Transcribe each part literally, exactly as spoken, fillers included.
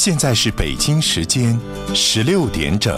现在是北京时间十六点整。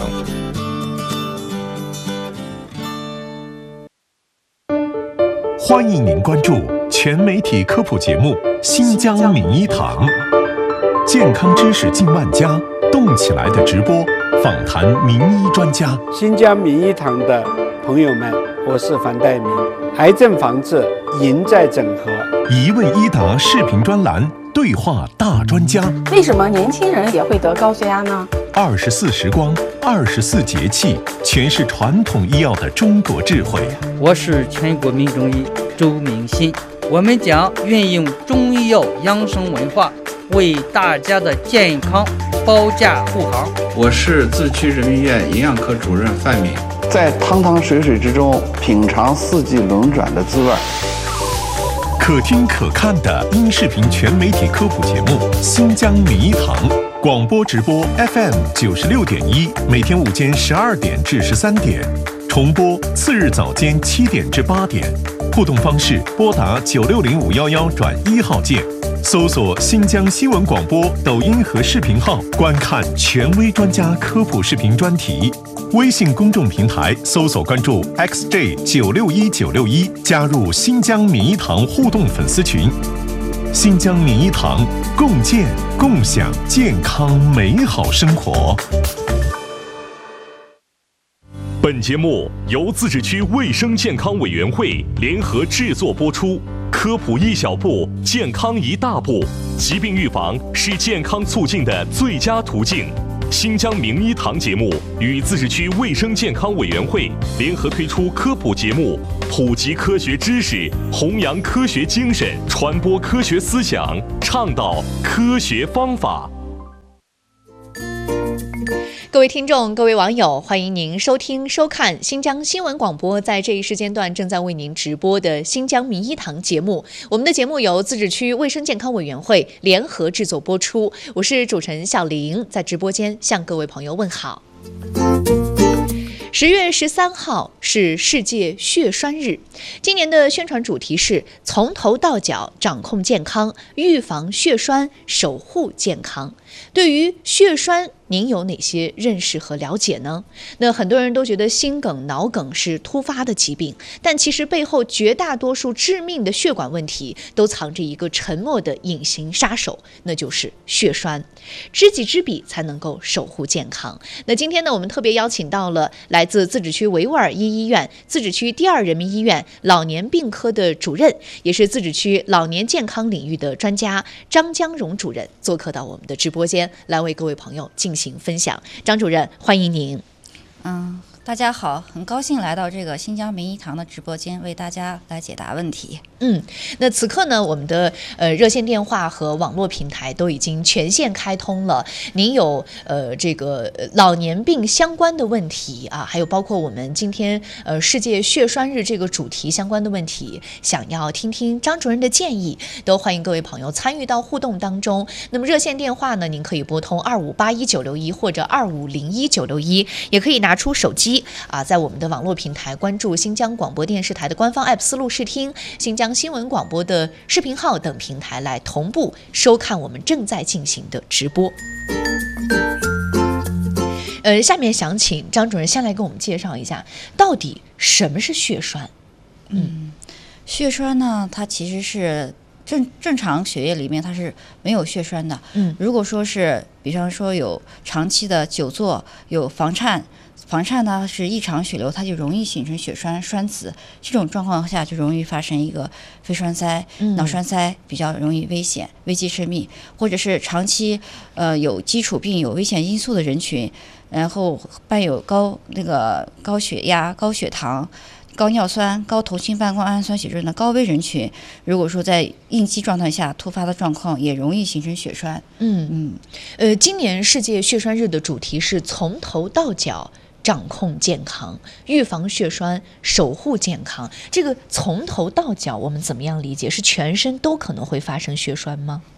欢迎您关注全媒体科普节目《新疆名医堂》，健康知识近万家，动起来的直播，访谈名医专家。 新疆名医堂的朋友们，我是樊岱明。癌症防治赢在整合， 一问一答视频专栏，对话大专家。 为什么年轻人也会得高血压呢？ 二十四时光，二十四节气，全是传统医药的中国智慧。 我是全国名中医周明新，我们将运用中医药养生文化，为大家的健康保驾护航。 我是自区人民医院营养科主任范敏， 在汤汤水水之中品尝四季轮转的滋味。 可听可看的音视频全媒体科普节目《新疆名医堂》，广播直播 F M 九十六点一，每天午间十二点至十三点，重播次日早间七点至八点。互动方式：拨打九六零五幺幺转一号键，搜索新疆新闻广播抖音和视频号，观看权威专家科普视频专题。微信公众平台搜索关注 X J 九六一九六一，加入新疆名医堂互动粉丝群。新疆名医堂，共建共享健康美好生活。 本节目由自治区卫生健康委员会联合制作播出。科普一小步，健康一大步。疾病预防是健康促进的最佳途径。新疆名医堂节目与自治区卫生健康委员会联合推出科普节目，普及科学知识，弘扬科学精神，传播科学思想，倡导科学方法。 各位听众，各位网友，欢迎您收听收看新疆新闻广播在这一时间段正在为您直播的新疆名医堂节目。我们的节目由自治区卫生健康委员会联合制作播出，我是主持人小玲，在直播间向各位朋友问好。十月十三号是世界血栓日，今年的宣传主题是从头到脚掌控健康，预防血栓，守护健康。对于血栓，您有哪些认识和了解呢？那很多人都觉得心梗、脑梗是突发的疾病，但其实背后绝大多数致命的血管问题都藏着一个沉默的隐形杀手，那就是血栓。知己知彼，才能够守护健康。那今天呢，我们特别邀请到了来自自治区维吾尔一医院、自治区第二人民医院老年病科的主任，也是自治区老年健康领域的专家张江荣主任，做客到我们的直播间，来为各位朋友进行分享。张主任，欢迎您。 嗯，大家好，很高兴来到这个新疆名医堂的直播间，为大家来解答问题。 嗯，那此刻呢，我们的呃热线电话和网络平台都已经全线开通了。您有呃这个老年病相关的问题啊，还有包括我们今天呃世界血栓日这个主题相关的问题，想要听听张主任的建议，都欢迎各位朋友参与到互动当中。那么热线电话呢，您可以拨通二五八一九六一或者二五零一九六一，也可以拿出手机啊，在我们的网络平台关注新疆广播电视台的官方 app 思路视听、新疆新闻广播的视频号等平台来同步收看我们正在进行的直播。呃，下面想请张主任先来给我们介绍一下，到底什么是血栓？ 嗯，血栓呢，它其实是正正常血液里面它是没有血栓的。嗯，如果说是，比方说有长期的久坐，有房颤。房颤呢是异常血流，它就容易形成血栓栓子，这种状况下就容易发生一个肺栓塞、嗯、脑栓塞，比较容易危险，危及生命。或者是长期呃有基础病、有危险因素的人群，然后伴有高那个高血压、高血糖、高尿酸、高同心半胱氨酸血症的高危人群，如果说在应激状态下突发的状况，也容易形成血栓。 嗯嗯，呃，今年世界血栓日的主题是从头到脚掌控健康，预防血栓，守护健康。这个从头到脚，我们怎么样理解？是全身都可能会发生血栓吗？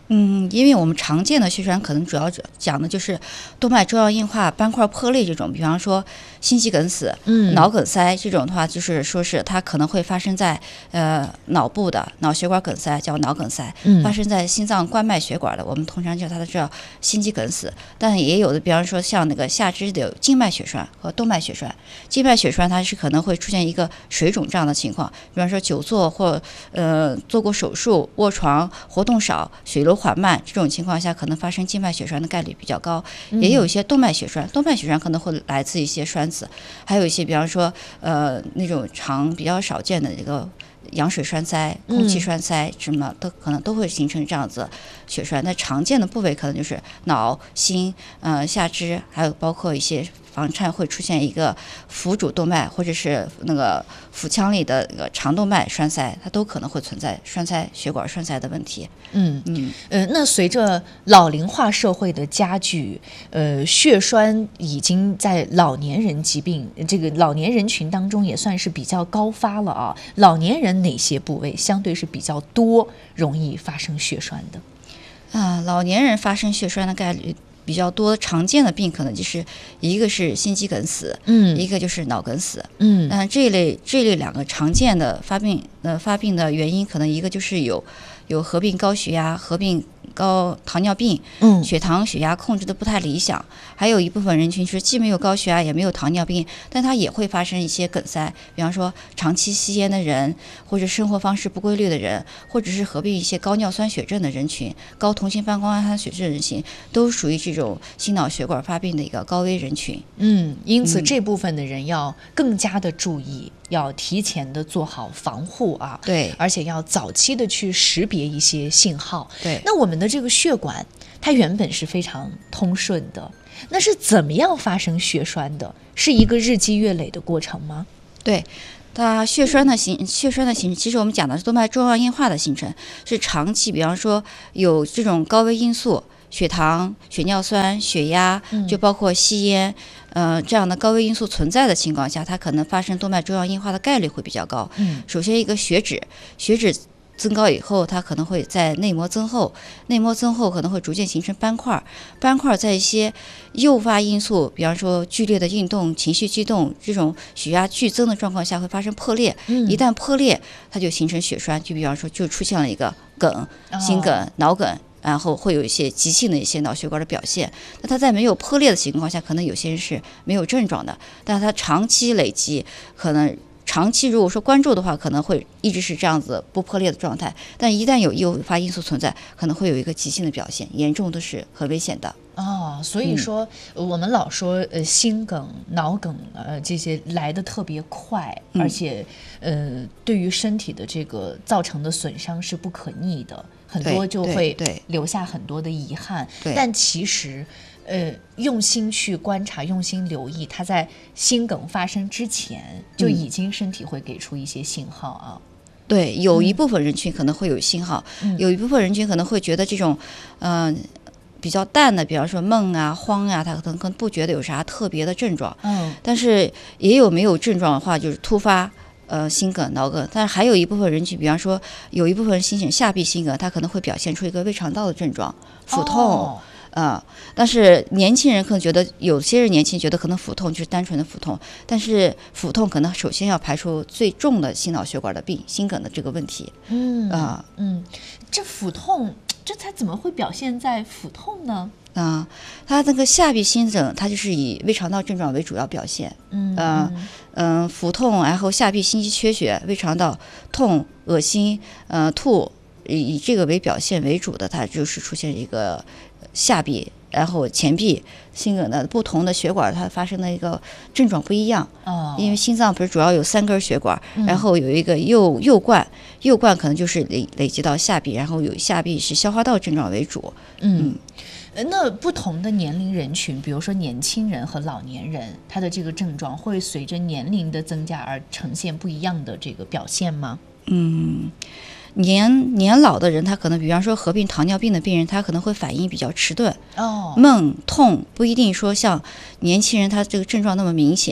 嗯，因为我们常见的血栓可能主要讲的就是动脉粥样硬化、斑块破裂这种，比方说心肌梗死、嗯、脑梗塞这种的话，就是说是它可能会发生在呃脑部的脑血管梗塞，叫脑梗塞；嗯、发生在心脏冠脉血管的，我们通常叫它的叫心肌梗死。但也有的，比方说像那个下肢的静脉血栓和动脉血栓，静脉血栓它是可能会出现一个水肿这样的情况，比方说久坐或呃做过手术、卧床、活动少、血流缓慢这种情况下，可能发生静脉血栓的概率比较高。也有一些动脉血栓，动脉血栓可能会来自一些栓子，还有一些比方说呃那种常比较少见的这个羊水栓塞、空气栓塞什么都可能都会形成这样子血栓。那常见的部位可能就是脑、心、呃下肢，还有包括一些房颤会出现一个腹主动脉或者是那个腹腔里的那个肠动脉栓塞，它都可能会存在栓塞血管栓塞的问题。 嗯嗯呃，那随着老龄化社会的加剧，呃，血栓已经在老年人疾病这个老年人群当中也算是比较高发了啊。老年人哪些部位相对是比较多容易发生血栓的？ 啊，老年人发生血栓的概率比较多，常见的病可能就是一个是心肌梗死，嗯，一个就是脑梗死，嗯，那这一类这一类两个常见的发病呃发病的原因，可能一个就是有有合并高血压、合并高糖尿病，嗯，血糖血压控制的不太理想，还有一部分人群是既没有高血压也没有糖尿病，但它也会发生一些梗塞，比方说长期吸烟的人，或者生活方式不规律的人，或者是合并一些高尿酸血症的人群、高同心半胱氨酸血症人群，都属于这种心脑血管发病的一个高危人群。 嗯，因此这部分的人要更加的注意，要提前的做好防护啊， 对， 而且要早期的去识别一些信号。 对， 那我们的这个血管它原本是非常通顺的，那是怎么样发生血栓的？是一个日积月累的过程吗？ 对，它血栓的形血栓的形成，其实我们讲的是动脉粥样硬化的形成，是长期，比方说有这种高危因素。血糖、血尿酸、血压，就包括吸烟，嗯、呃，这样的高危因素存在的情况下，它可能发生动脉粥样硬化的概率会比较高。嗯，首先一个血脂，血脂增高以后，它可能会在内膜增厚，内膜增厚可能会逐渐形成斑块，斑块在一些诱发因素，比方说剧烈的运动、情绪激动这种血压剧增的状况下会发生破裂。嗯，一旦破裂，它就形成血栓，就比方说就出现了一个梗、心梗、哦、脑梗。然后会有一些急性的一些脑血管的表现，那它在没有破裂的情况下，可能有些人是没有症状的，但它长期累积，可能长期如果说关注的话，可能会一直是这样子不破裂的状态，但一旦有诱发因素存在，可能会有一个急性的表现，严重都是很危险的。 哦，所以说、嗯、我们老说呃心梗、脑梗呃这些来得特别快，嗯、而且呃对于身体的这个造成的损伤是不可逆的，很多就会留下很多的遗憾。但其实呃用心去观察、用心留意，它在心梗发生之前就已经身体会给出一些信号啊。嗯， 对，有一部分人群可能会有信号，嗯、有一部分人群可能会觉得这种嗯。呃比较淡的，比方说梦啊、慌啊，他可能可能不觉得有啥特别的症状，嗯，但是也有没有症状的话，就是突发呃心梗、脑梗，但是还有一部分人群，比方说有一部分心梗、下壁心梗，它可能会表现出一个胃肠道的症状，腹痛。哦啊、呃，但是年轻人可能觉得，有些人年轻人觉得可能腹痛就是单纯的腹痛，但是腹痛可能首先要排除最重的心脑血管的病、心梗的这个问题。嗯啊、呃、嗯， 这腹痛。这它怎么会表现在腹痛呢？ 啊、呃，它那个下壁心梗，它就是以胃肠道症状为主要表现。嗯嗯嗯、呃，腹痛，然后下壁心肌缺血、胃肠道痛、恶心、呃吐，以这个为表现为主的，它就是出现一个下壁，然后前壁心梗的不同的血管，它发生的一个症状不一样。哦，因为心脏不是主要有三根血管，嗯、然后有一个右右冠。右冠可能就是累累积到下壁，然后有下壁是消化道症状为主。嗯， 嗯，那不同的年龄人群，比如说年轻人和老年人，他的这个症状会随着年龄的增加而呈现不一样的这个表现吗？ 嗯，年年老的人，他可能比方说合并糖尿病的病人，他可能会反应比较迟钝。哦，梦痛不一定说像年轻人他这个症状那么明显。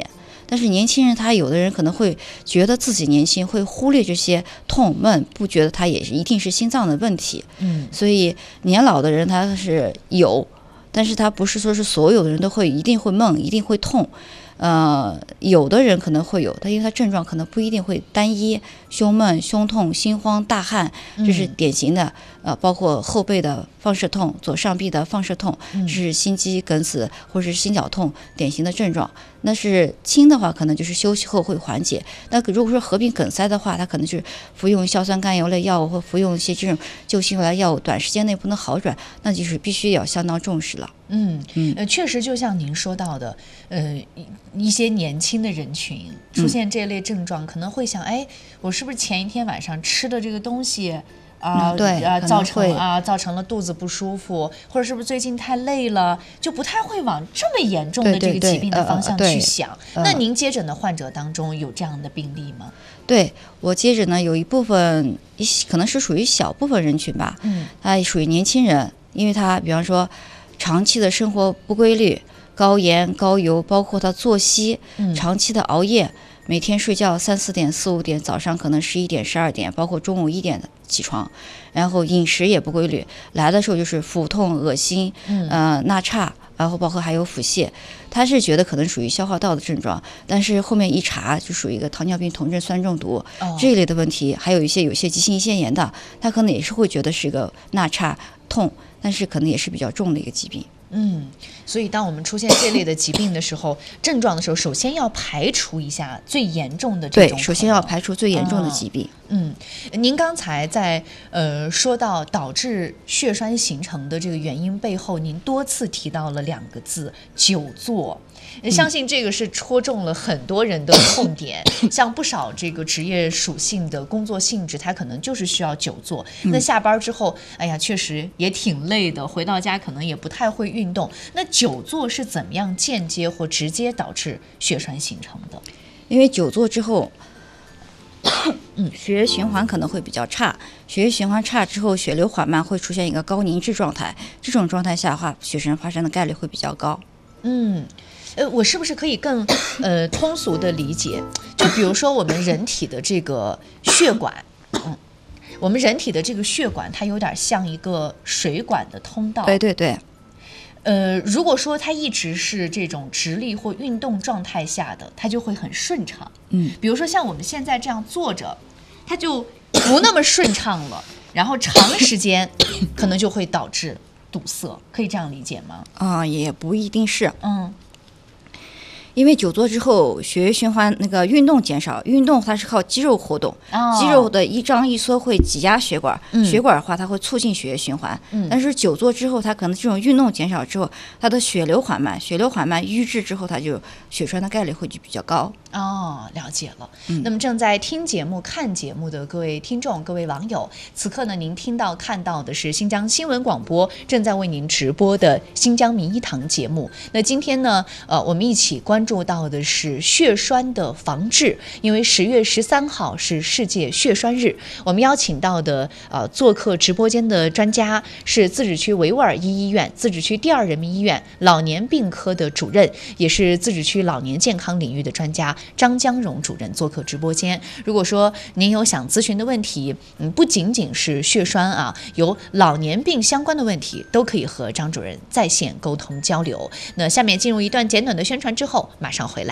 但是年轻人他有的人可能会觉得自己年轻，会忽略这些痛闷，不觉得他也是一定是心脏的问题。 嗯， 所以年老的人他是有，但是他不是说是所有的人都会一定会闷，一定会痛。呃，有的人可能会有，但因为他症状可能不一定会单一，胸闷、胸痛、心慌、大汗，这是典型的。呃，包括后背的放射痛、左上臂的放射痛，这是心肌梗死或者是心绞痛典型的症状。那是轻的话，可能就是休息后会缓解。那如果说合并梗塞的话，它可能就是服用硝酸甘油类药物或服用一些这种救心丸药物，短时间内不能好转，那就是必须要相当重视了。 嗯嗯，呃，确实就像您说到的，呃，一些年轻的人群出现这类症状，嗯、可能会想，哎，我是不是前一天晚上吃的这个东西？啊、呃， 对啊，造成啊，造成了肚子不舒服，或者是不是最近太累了，就不太会往这么严重的这个疾病的方向去想。 对对对呃、 那您接诊的患者当中有这样的病例吗？ 对，我接诊呢，有一部分可能是属于小部分人群吧，嗯，他属于年轻人，因为他比方说长期的生活不规律，高盐高油，包括他作息，嗯、长期的熬夜。每天睡觉三四点四五点，早上可能十一点十二点，包括中午一点起床，然后饮食也不规律，来的时候就是腹痛恶心，嗯、呃纳差，然后包括还有腹泻，他是觉得可能属于消化道的症状，但是后面一查就属于一个糖尿病酮症酸中毒、哦、这一类的问题，还有一些有些急性胰腺炎的，他可能也是会觉得是一个纳差痛，但是可能也是比较重的一个疾病。 嗯，所以当我们出现这类的疾病的时候，症状的时候，首先要排除一下最严重的这种。 对，首先要排除最严重的疾病。 嗯，嗯您刚才在呃说到导致血栓形成的这个原因背后，您多次提到了两个字：久坐。相信这个是戳中了很多人的痛点，嗯、像不少这个职业属性的工作性质，它可能就是需要久坐。嗯、那下班之后，哎呀，确实也挺累的，回到家可能也不太会运动。那久坐是怎么样间接或直接导致血栓形成的？ 因为久坐之后，嗯，血液循环可能会比较差，血液循环差之后，血流缓慢，会出现一个高凝滞状态。这种状态下的话，血栓发生的概率会比较高。 嗯。呃，我是不是可以更呃通俗的理解？就比如说我们人体的这个血管，嗯，我们人体的这个血管，它有点像一个水管的通道。 对对对。 呃，如果说它一直是这种直立或运动状态下的，它就会很顺畅。嗯，比如说像我们现在这样坐着，它就不那么顺畅了，然后长时间可能就会导致堵塞，可以这样理解吗？ 啊、呃，也不一定是。 嗯。 因为久坐之后，血液循环那个运动减少，运动它是靠肌肉活动，哦、肌肉的一张一缩会挤压血管，嗯、血管的话它会促进血液循环。嗯、但是久坐之后，它可能这种运动减少之后，它的血流缓慢，血流缓慢瘀滞之后，它就血栓的概率会就比较高。 哦，了解了。嗯、那么正在听节目、看节目的各位听众、各位网友，此刻呢，您听到、看到的是新疆新闻广播正在为您直播的新疆名医堂节目。那今天呢，呃，我们一起关注到的是血栓的防治，因为十月十三号是世界血栓日，我们邀请到的呃做客直播间的专家是自治区维吾尔一医院自治区第二人民医院老年病科的主任，也是自治区老年健康领域的专家张江荣主任做客直播间。如果说您有想咨询的问题，嗯，不仅仅是血栓啊，有老年病相关的问题，都可以和张主任在线沟通交流。那下面进入一段简短的宣传之后，马上回来。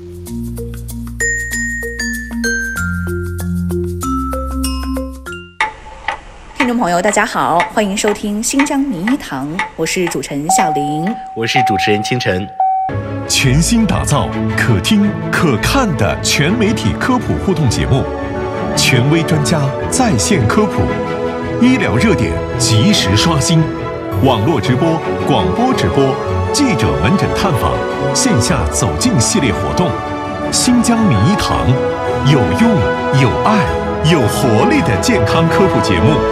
听众朋友，大家好，欢迎收听新疆名医堂，我是主持人小玲， 我是主持人清晨。 全新打造可听可看的全媒体科普互动节目，权威专家在线科普，医疗热点及时刷新，网络直播、广播直播、记者门诊探访、线下走进系列活动。新疆名医堂，有用、有爱、有活力的健康科普节目。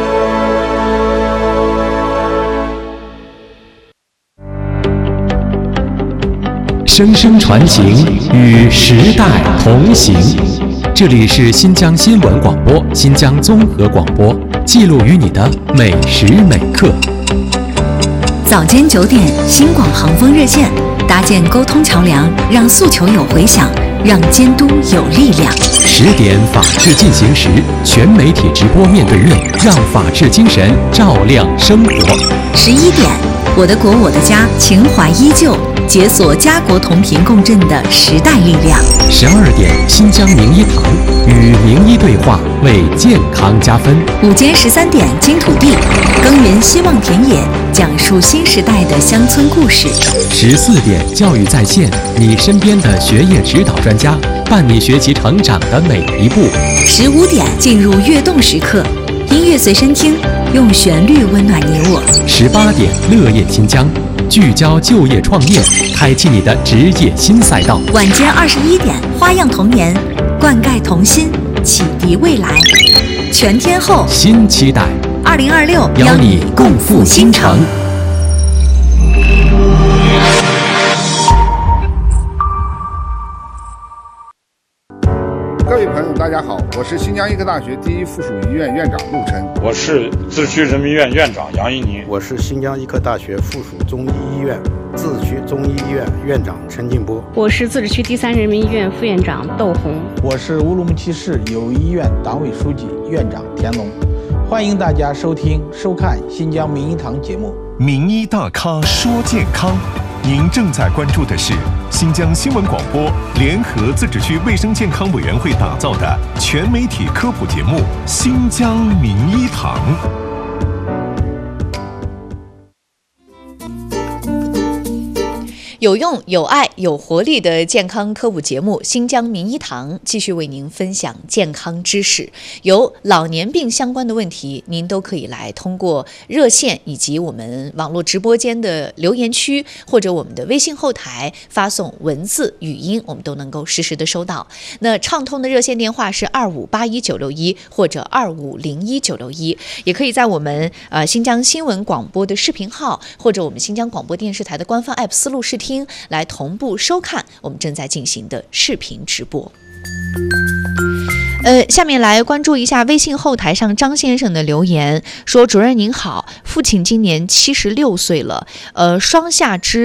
声声传情，与时代同行。这里是新疆新闻广播、新疆综合广播，记录于你的每时每刻。 早间九点，新广航风热线搭建沟通桥梁，让诉求有回响，让监督有力量。 十点法治进行时，全媒体直播面对面，让法治精神照亮生活。 十一点，我的国我的家，情怀依旧，解锁家国同频共振的时代力量。 十二点，新疆名医堂与名医对话，为健康加分。 午间十三点，金土地，耕耘希望田野，讲述新时代的乡村故事。 十四点，教育在线，你身边的学业指导专家，伴你学习成长的每一步。 十五点，进入跃动时刻，音乐随身听，用旋律温暖你我。 十八点，乐业新疆，聚焦就业创业，开启你的职业新赛道。 晚间二十一点，花样童年，灌溉童心，启迪未来。全天候新期待， 二零二六邀你共赴新城。 各位朋友，大家好，我是新疆医科大学第一附属医院院长陆琛， 我是自治区人民医院院长杨一宁， 我是新疆医科大学附属中医医院自治区中医医院院长陈进波， 我是自治区第三人民医院副院长窦红， 我是乌鲁木齐市友谊医院党委书记院长田龙。欢迎大家收听收看新疆名医堂节目。 名医大咖说健康，您正在关注的是新疆新闻广播联合自治区卫生健康委员会打造的全媒体科普节目《新疆名医堂》。 有用、有爱、有活力的健康科普节目《新疆名医堂》继续为您分享健康知识。有老年病相关的问题，您都可以来通过热线以及我们网络直播间的留言区，或者我们的微信后台发送文字、语音，我们都能够实时的收到。那畅通的热线电话是二五八一九六一或者二五零一九六一，也可以在我们呃新疆新闻广播的视频号或者我们新疆广播电视台的官方 app 思路视听来同步收看我们正在进行的视频直播。呃，下面来关注一下微信后台上张先生的留言，说：主任您好，父亲今年七十六岁了，呃，双下肢